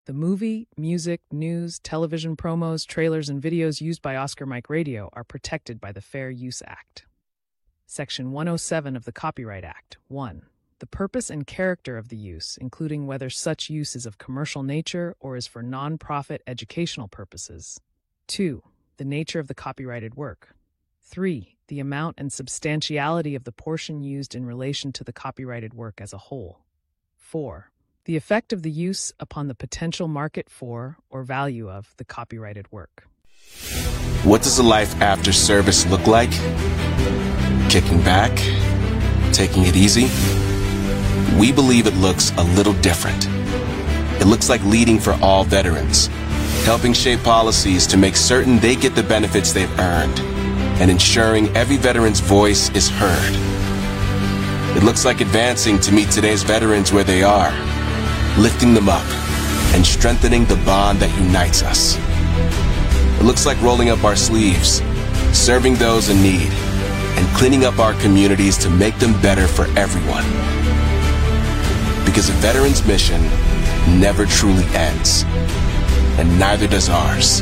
The movie, music, news, television promos, trailers, and videos used by Oscar Mike Radio are protected by the Fair Use Act. Section 107 of the Copyright Act. 1. The purpose and character of the use, including whether such use is of commercial nature or is for non-profit educational purposes. 2. The nature of the copyrighted work. 3. The amount and substantiality of the portion used in relation to the copyrighted work as a whole. 4. The effect of the use upon the potential market for or value of the copyrighted work. What does a life after service look like? Kicking back? Taking it easy? We believe it looks a little different. It looks like leading for all veterans, helping shape policies to make certain they get the benefits they've earned, and ensuring every veteran's voice is heard. It looks like advancing to meet today's veterans where they are, lifting them up, and strengthening the bond that unites us. It looks like rolling up our sleeves, serving those in need, and cleaning up our communities to make them better for everyone. Because a veteran's mission never truly ends, and neither does ours.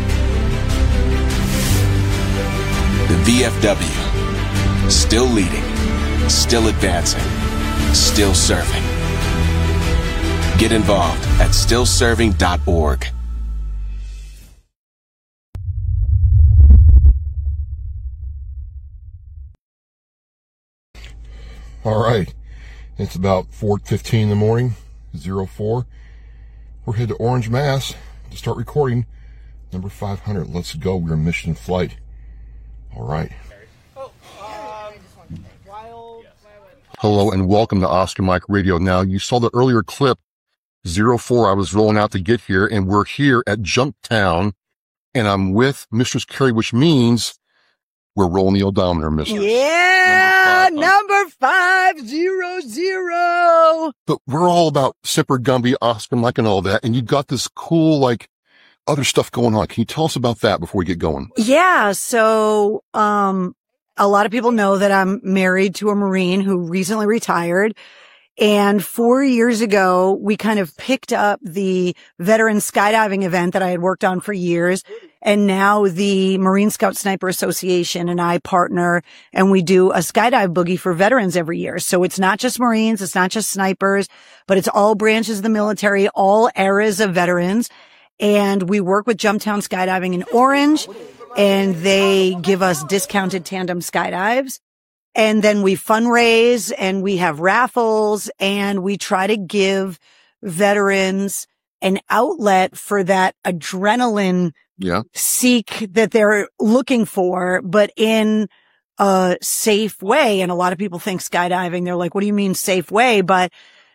The VFW, still leading, still advancing, still serving. Get involved at stillserving.org. All right. It's about 4:15 in the morning, 04. We're headed to Orange, Mass to start recording number 500. Let's go. We're mission flight. All right. Hello and welcome to Oscar Mike Radio. Now, you saw the earlier clip, 04. I was rolling out to get here, and we're here at Jumptown, and I'm with Mistress Carrie, which means we're rolling the odometer, Mistress. Yeah, number 500. But we're all about Semper Gumby, Oscar Mike, and all that, and you got this cool, like, other stuff going on. Can you tell us about that before we get going? Yeah, so a lot of people know that I'm married to a Marine who recently retired. And 4 years ago, we kind of picked up the veteran skydiving event that I had worked on for years. And now the Marine Scout Sniper Association and I partner, and we do a skydive boogie for veterans every year. So it's not just Marines, it's not just snipers, but it's all branches of the military, all eras of veterans. And we work with Jumptown Skydiving in Orange, and they give us discounted tandem skydives. And then we fundraise and we have raffles, and we try to give veterans an outlet for that adrenaline seek that they're looking for, but in a safe way. And a lot of people think skydiving, they're like, what do you mean safe way? But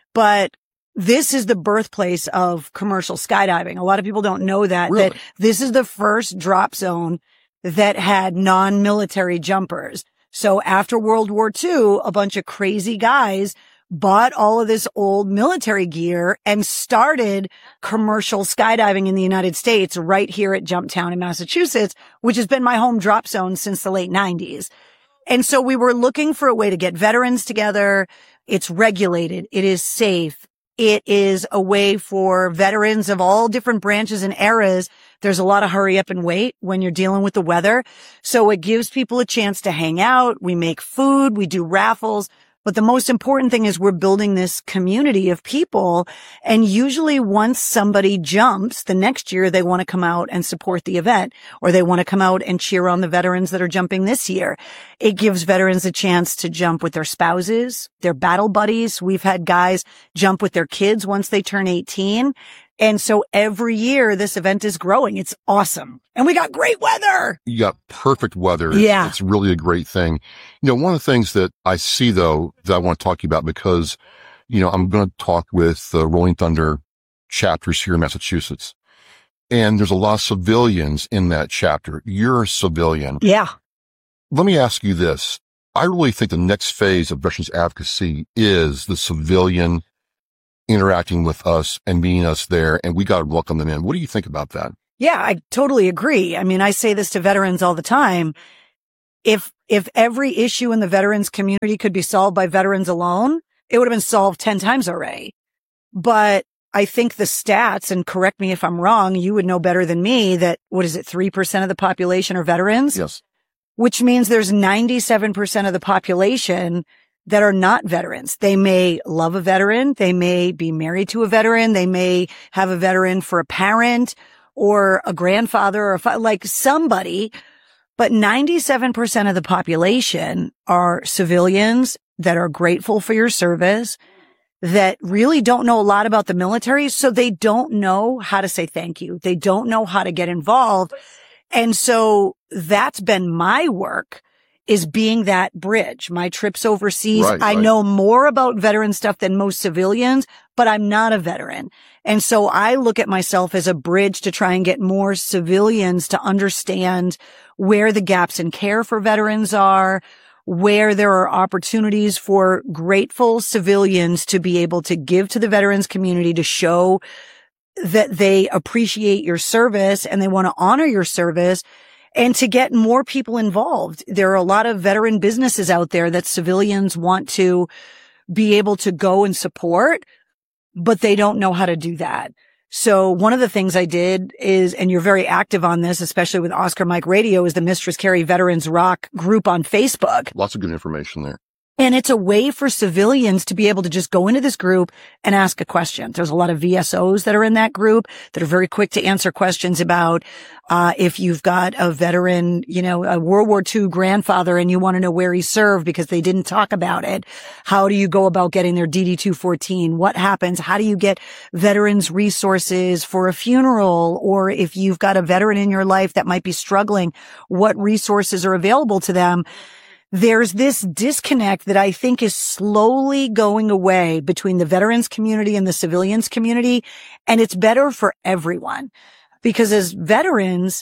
this is the birthplace of commercial skydiving. A lot of people don't know that, Really? that this is the first drop zone that had non-military jumpers. So after World War II, a bunch of crazy guys bought all of this old military gear and started commercial skydiving in the United States right here at Jumptown in Massachusetts, which has been my home drop zone since the late 90s. And so we were looking for a way to get veterans together. It's regulated. It is safe. It is a way for veterans of all different branches and eras. There's a lot of hurry up and wait when you're dealing with the weather. So it gives people a chance to hang out. We make food. We do raffles. But the most important thing is we're building this community of people. And usually once somebody jumps, the next year they want to come out and support the event, or they want to come out and cheer on the veterans that are jumping this year. It gives veterans a chance to jump with their spouses, their battle buddies. We've had guys jump with their kids once they turn 18. And so every year this event is growing. It's awesome. And we got great weather. You got perfect weather. Yeah. It's really a great thing. You know, one of the things that I see, though, that I want to talk to you about, because, you know, I'm going to talk with the Rolling Thunder chapters here in Massachusetts. And there's a lot of civilians in that chapter. You're a civilian. Yeah. Let me ask you this. I really think the next phase of veterans advocacy is the civilian interacting with us and meeting us there, and we got to welcome them in. What do you think about that? Yeah, I totally agree. I mean, I say this to veterans all the time. If every issue in the veterans community could be solved by veterans alone, it would have been solved 10 times already. But I think the stats, and correct me if I'm wrong, you would know better than me that, 3% of the population are veterans? Yes. Which means there's 97% of the population that are not veterans. They may love a veteran. They may be married to a veteran. They may have a veteran for a parent or a grandfather or like somebody. But 97% of the population are civilians that are grateful for your service, that really don't know a lot about the military. So they don't know how to say thank you. They don't know how to get involved. And so that's been my work, is being that bridge. My trips overseas, I know more about veteran stuff than most civilians, but I'm not a veteran. And so I look at myself as a bridge to try and get more civilians to understand where the gaps in care for veterans are, where there are opportunities for grateful civilians to be able to give to the veterans community to show that they appreciate your service and they want to honor your service, and to get more people involved. There are a lot of veteran businesses out there that civilians want to be able to go and support, but they don't know how to do that. So one of the things I did is, and you're very active on this, especially with Oscar Mike Radio, is the Mistress Carrie Veterans Rock group on Facebook. Lots of good information there. And it's a way for civilians to be able to just go into this group and ask a question. There's a lot of VSOs that are in that group that are very quick to answer questions about, if you've got a veteran, a World War II grandfather and you want to know where he served because they didn't talk about it. How do you go about getting their DD-214? What happens? How do you get veterans resources for a funeral? Or if you've got a veteran in your life that might be struggling, what resources are available to them? There's this disconnect that I think is slowly going away between the veterans community and the civilians community. And it's better for everyone, because as veterans,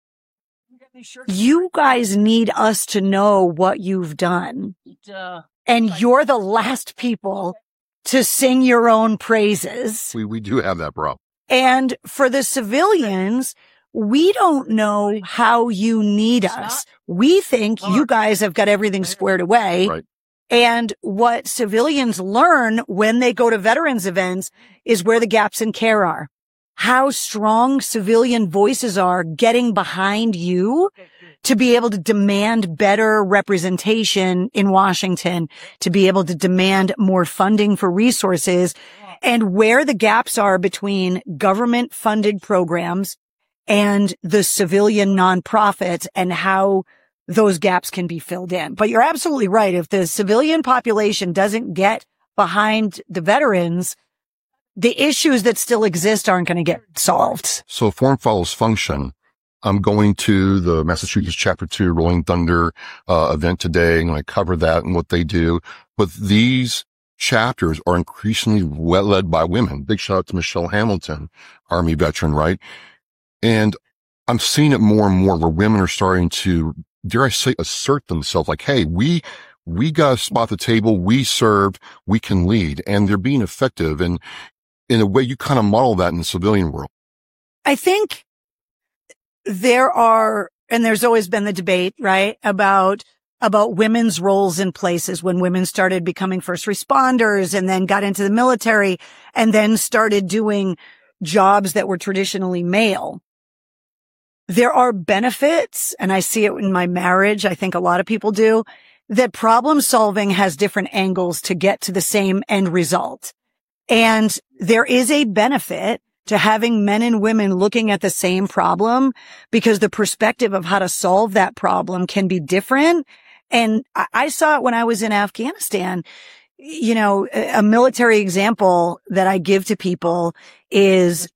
you guys need us to know what you've done. And you're the last people to sing your own praises. We do have that problem. And for the civilians, we don't know how you need us. We think you guys have got everything squared away. Right. And what civilians learn when they go to veterans events is where the gaps in care are. How strong civilian voices are getting behind you to be able to demand better representation in Washington, to be able to demand more funding for resources, and where the gaps are between government funded programs and the civilian nonprofits and how those gaps can be filled in. But you're absolutely right. If the civilian population doesn't get behind the veterans, the issues that still exist aren't going to get solved. So form follows function. I'm going to the Massachusetts Chapter 2 Rolling Thunder event today, and I cover that and what they do. But these chapters are increasingly well led by women. Big shout out to Michelle Hamilton, Army veteran, right? And I'm seeing it more and more where women are starting to, dare I say, assert themselves like, hey, we got a spot at the table. We served. We can lead. And they're being effective. And in a way, you kind of model that in the civilian world. I think there are, and there's always been the debate, right, about women's roles in places when women started becoming first responders and then got into the military and then started doing jobs that were traditionally male. There are benefits, and I see it in my marriage. I think a lot of people do, that problem solving has different angles to get to the same end result. And there is a benefit to having men and women looking at the same problem, because the perspective of how to solve that problem can be different. And I saw it when I was in Afghanistan. A military example that I give to people is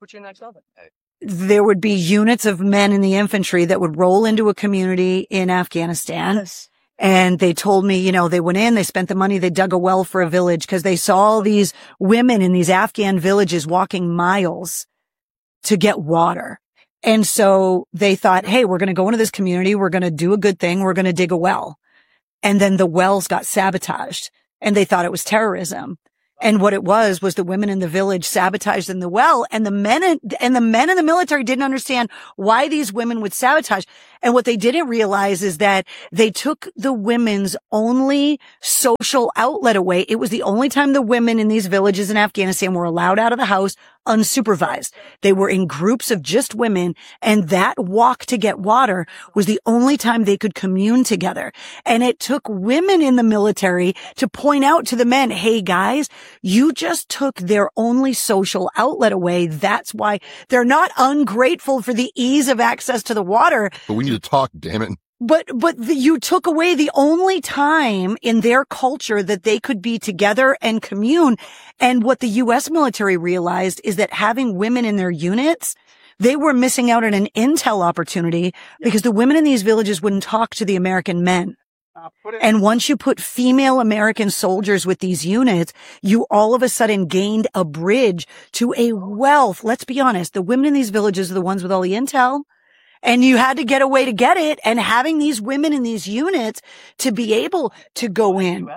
there would be units of men in the infantry that would roll into a community in Afghanistan. Yes. And they told me, they went in, they spent the money, they dug a well for a village because they saw all these women in these Afghan villages walking miles to get water. And so they thought, hey, we're going to go into this community. We're going to do a good thing. We're going to dig a well. And then the wells got sabotaged and they thought it was terrorism. And what it was the women in the village sabotaged in the well, and the men in the military didn't understand why these women would sabotage. And what they didn't realize is that they took the women's only social outlet away. It was the only time the women in these villages in Afghanistan were allowed out of the house unsupervised. They were in groups of just women, and that walk to get water was the only time they could commune together. And it took women in the military to point out to the men, hey guys, you just took their only social outlet away. That's why they're not ungrateful for the ease of access to the water. But we need to talk, damn it. But you took away the only time in their culture that they could be together and commune. And what the U.S. military realized is that having women in their units, they were missing out on an intel opportunity because the women in these villages wouldn't talk to the American men. And once you put female American soldiers with these units, you all of a sudden gained a bridge to a wealth. Let's be honest. The women in these villages are the ones with all the intel. And you had to get a way to get it. And having these women in these units to be able to go in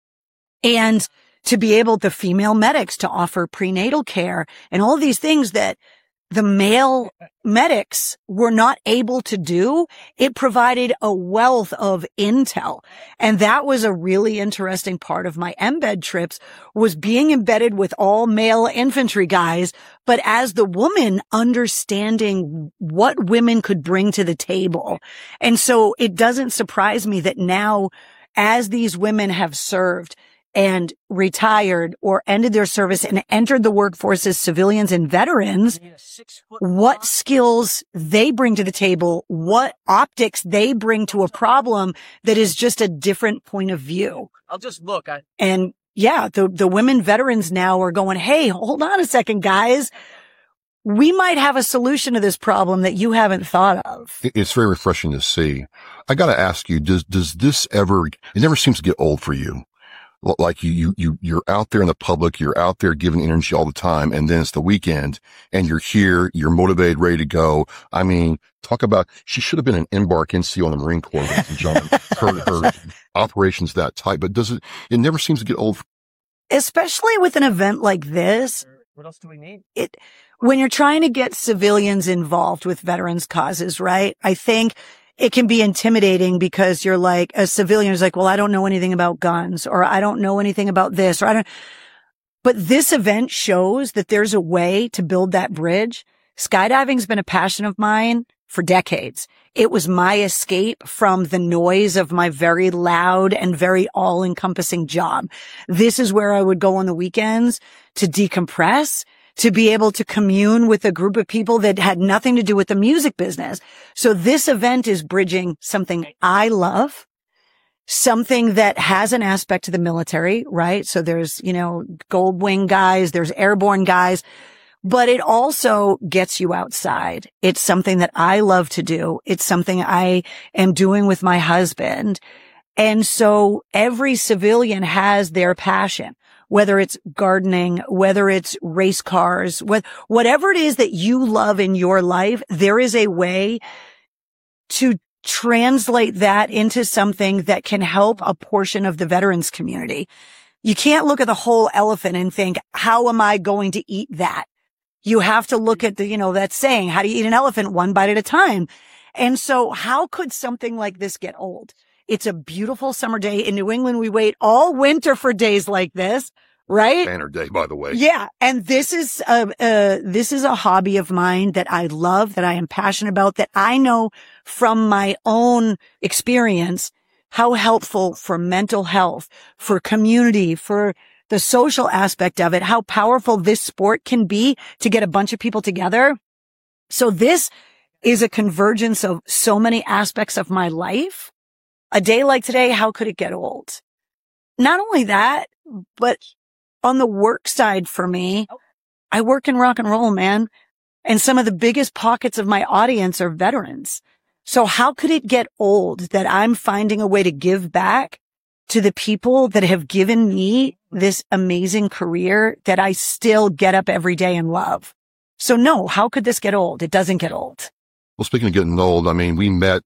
and to be able, the female medics to offer prenatal care and all of these things that the male medics were not able to do, it provided a wealth of intel. And that was a really interesting part of my embed trips, was being embedded with all male infantry guys, but as the woman understanding what women could bring to the table. And so it doesn't surprise me that now, as these women have served and retired or ended their service and entered the workforce as civilians and veterans, what skills they bring to the table, what optics they bring to a problem that is just a different point of view. I'll just look. And yeah, the women veterans now are going, hey, hold on a second, guys. We might have a solution to this problem that you haven't thought of. It's very refreshing to see. I got to ask you, does this ever, it never seems to get old for you? Like you're out there in the public, you're out there giving energy all the time. And then it's the weekend and you're here, you're motivated, ready to go. I mean, talk about, she should have been an embark NCO in the Marine Corps, ladies and gentlemen. Her operations that tight, but it never seems to get old. Especially with an event like this. What else do we need? When you're trying to get civilians involved with veterans causes, right? I think it can be intimidating because you're like, a civilian is like, well, I don't know anything about guns, or I don't know anything about this, or but this event shows that there's a way to build that bridge. Skydiving's been a passion of mine for decades. It was my escape from the noise of my very loud and very all-encompassing job. This is where I would go on the weekends to decompress, to be able to commune with a group of people that had nothing to do with the music business. So this event is bridging something I love, something that has an aspect to the military, right? So there's, gold wing guys, there's airborne guys, but it also gets you outside. It's something that I love to do. It's something I am doing with my husband. And so every civilian has their passion. Whether it's gardening, whether it's race cars, whatever it is that you love in your life, there is a way to translate that into something that can help a portion of the veterans community. You can't look at the whole elephant and think, how am I going to eat that? You have to look at that saying, how do you eat an elephant? One bite at a time. And so how could something like this get old? It's a beautiful summer day. In New England, we wait all winter for days like this, right? Banner day, by the way. Yeah. And this is a hobby of mine that I love, that I am passionate about, that I know from my own experience how helpful for mental health, for community, for the social aspect of it, how powerful this sport can be to get a bunch of people together. So this is a convergence of so many aspects of my life. A day like today, how could it get old? Not only that, but on the work side for me, I work in rock and roll, man. And some of the biggest pockets of my audience are veterans. So how could it get old that I'm finding a way to give back to the people that have given me this amazing career that I still get up every day and love? So no, how could this get old? It doesn't get old. Well, speaking of getting old, I mean, we met,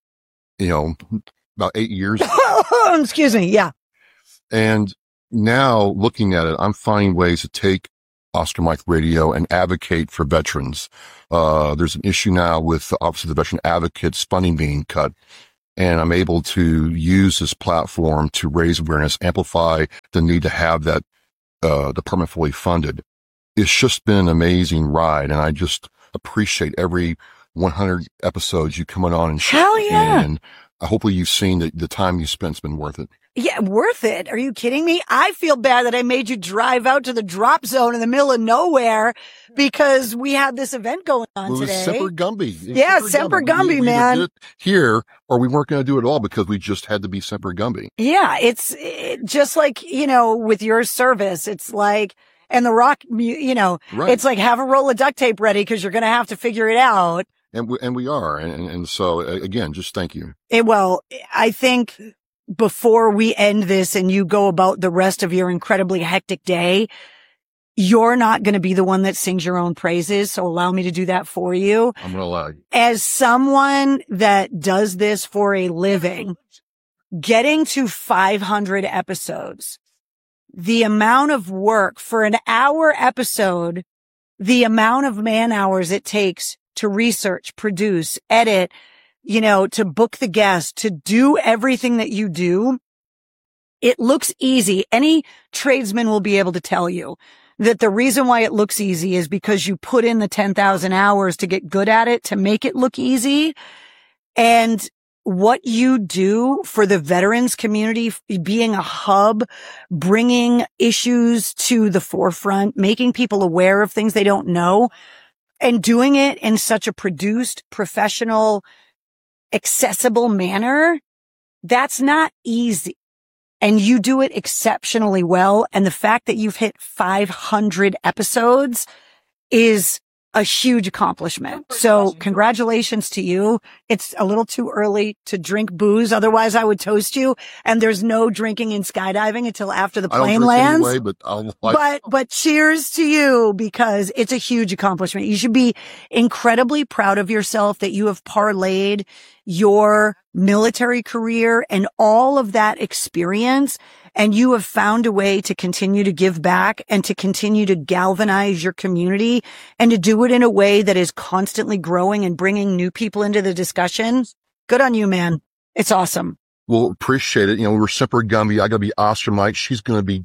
about 8 years. Excuse me. Yeah. And now looking at it, I'm finding ways to take Oscar Mike Radio and advocate for veterans. There's an issue now with the Office of the Veteran Advocate's funding being cut. And I'm able to use this platform to raise awareness, amplify the need to have that department fully funded. It's just been an amazing ride, and I just appreciate every 100 episodes you coming on and Hell yeah. and hopefully you've seen that the time you spent's been worth it. Yeah, worth it. Are you kidding me? I feel bad that I made you drive out to the drop zone in the middle of nowhere because we had this event going on today. It was Semper Gumby. Yeah, Semper Gumby, man. We did it here, or we weren't going to do it at all because we just had to be Semper Gumby. Yeah, it's just like, with your service, it's like, and the rock, Right. It's like have a roll of duct tape ready because you're going to have to figure it out. And we are. And so again, just thank you. Well, I think before we end this and you go about the rest of your incredibly hectic day, you're not going to be the one that sings your own praises. So allow me to do that for you. I'm going to allow you. As someone that does this for a living, getting to 500 episodes, the amount of work for an hour episode, the amount of man hours it takes to research, produce, edit, to book the guest, to do everything that you do. It looks easy. Any tradesman will be able to tell you that the reason why it looks easy is because you put in the 10,000 hours to get good at it, to make it look easy. And what you do for the veterans community, being a hub, bringing issues to the forefront, making people aware of things they don't know, and doing it in such a produced, professional, accessible manner, that's not easy. And you do it exceptionally well. And the fact that you've hit 500 episodes is a huge accomplishment. So congratulations to you. It's a little too early to drink booze. Otherwise I would toast you. And there's no drinking and skydiving until after the plane lands. Anyway, but cheers to you because it's a huge accomplishment. You should be incredibly proud of yourself that you have parlayed your military career and all of that experience. And you have found a way to continue to give back and to continue to galvanize your community and to do it in a way that is constantly growing and bringing new people into the discussion. Good on you, man. It's awesome. Well, appreciate it. We're Semper Gumby. I got to be Oscar Mike. She's going to be,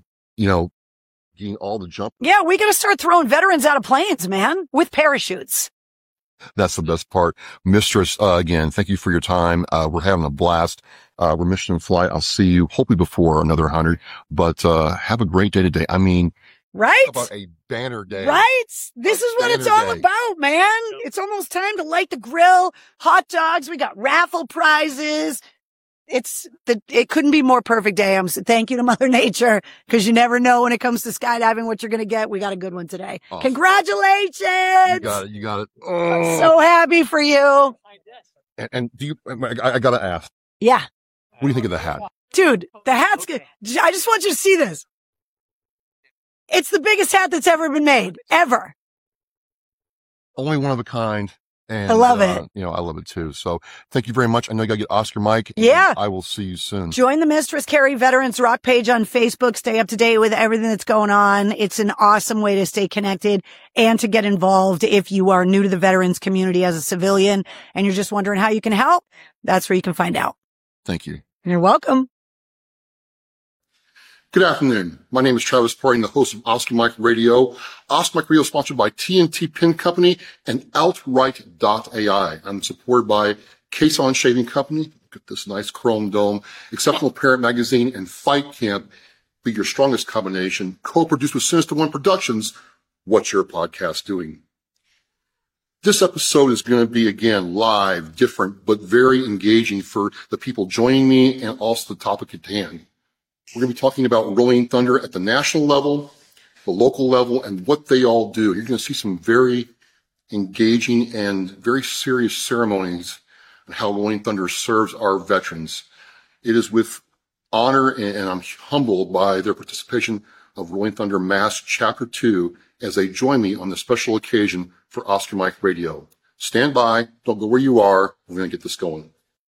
getting all the jump. Yeah, we got to start throwing veterans out of planes, man, with parachutes. That's the best part. Mistress, again, thank you for your time. We're having a blast. We're mission in flight. I'll see you hopefully before another 100, but, have a great day today. I mean, right? How about a banner day? Right? This is what it's all about, man. It's almost time to light the grill, hot dogs. We got raffle prizes. It couldn't be more perfect day. Thank you to Mother Nature because you never know when it comes to skydiving what you're going to get. We got a good one today. Awesome. Congratulations. You got it. I'm so happy for you. And I got to ask. Yeah. What do you think of the hat? Dude, the hat's good. I just want you to see this. It's the biggest hat that's ever been made, ever. Only one of a kind. And, I love it. I love it too. So thank you very much. I know you got to get Oscar Mike. Yeah. I will see you soon. Join the Mistress Carrie Veterans Rock page on Facebook. Stay up to date with everything that's going on. It's an awesome way to stay connected and to get involved. If you are new to the veterans community as a civilian and you're just wondering how you can help, that's where you can find out. Thank you. You're welcome. Good afternoon. My name is Travis Parting, the host of Oscar Mike Radio. Oscar Mike Radio is sponsored by TNT Pin Company and Outright.ai. I'm supported by Caisson Shaving Company. Look at this nice chrome dome. Exceptional Parent Magazine and Fight Camp. Be your strongest combination. Co-produced with Sinister One Productions. What's your podcast doing? This episode is going to be, again, live, different, but very engaging for the people joining me and also the topic at hand. We're going to be talking about Rolling Thunder at the national level, the local level, and what they all do. You're going to see some very engaging and very serious ceremonies on how Rolling Thunder serves our veterans. It is with honor, and I'm humbled by their participation of Rolling Thunder Mass Chapter 2 as they join me on the special occasion for Oscar Mike Radio. Stand by. Don't go where you are. We're going to get this going.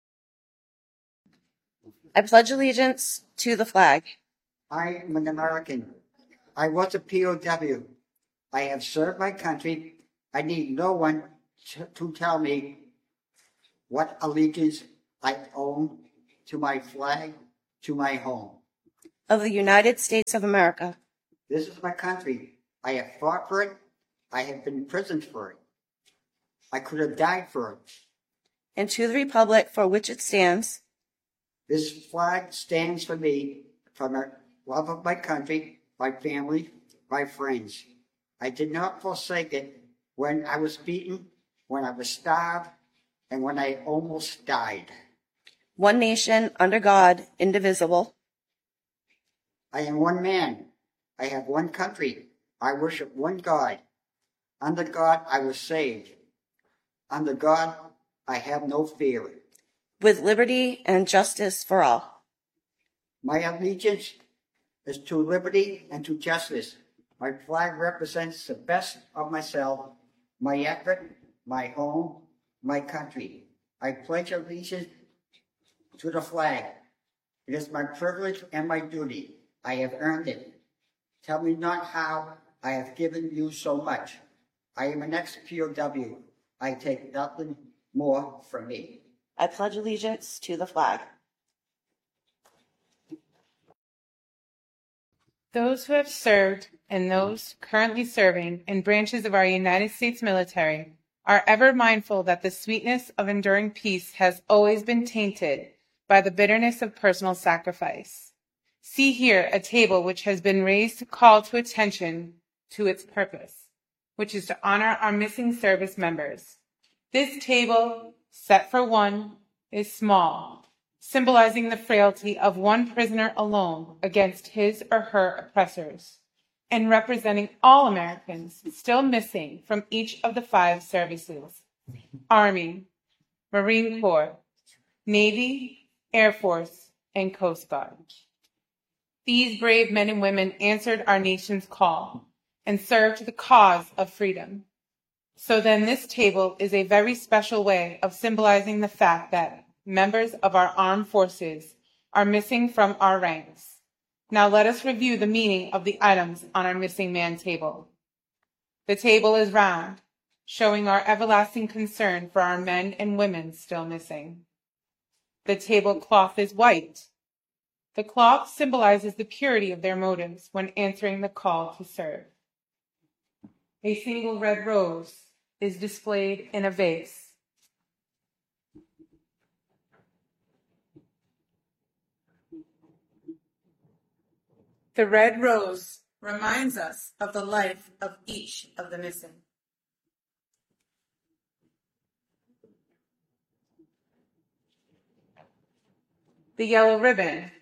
I pledge allegiance to the flag. I am an American. I was a POW. I have served my country. I need no one to tell me what allegiance I own to my flag, to my home. of the United States of America, This is my country. I have fought for it. I have been imprisoned for it. I could have died for it. and to the republic for which it stands, This flag stands for me, for my love of my country, my family, my friends. I did not forsake it when I was beaten, when I was starved, and when I almost died. one nation, under God, indivisible, I am one man. I have one country. I worship one God. Under God I was saved. Under God I have no fear. with liberty and justice for all. My allegiance is to liberty and to justice. My flag represents the best of myself, my effort, my home, my country. I pledge allegiance to the flag. It is my privilege and my duty. I have earned it. Tell me not how I have given you so much. I am an ex-POW. I take nothing more from me. I pledge allegiance to the flag. Those who have served and those currently serving in branches of our United States military are ever mindful that the sweetness of enduring peace has always been tainted by the bitterness of personal sacrifice. See here a table which has been raised to call to attention to its purpose, which is to honor our missing service members. This table, set for one, is small, symbolizing the frailty of one prisoner alone against his or her oppressors, and representing all Americans still missing from each of the 5 services: Army, Marine Corps, Navy, Air Force, and Coast Guard. These brave men and women answered our nation's call and served the cause of freedom. So then this table is a very special way of symbolizing the fact that members of our armed forces are missing from our ranks. Now let us review the meaning of the items on our missing man table. The table is round, showing our everlasting concern for our men and women still missing. The tablecloth is white. The cloth symbolizes the purity of their motives when answering the call to serve. A single red rose is displayed in a vase. The red rose reminds us of the life of each of the missing. The yellow ribbon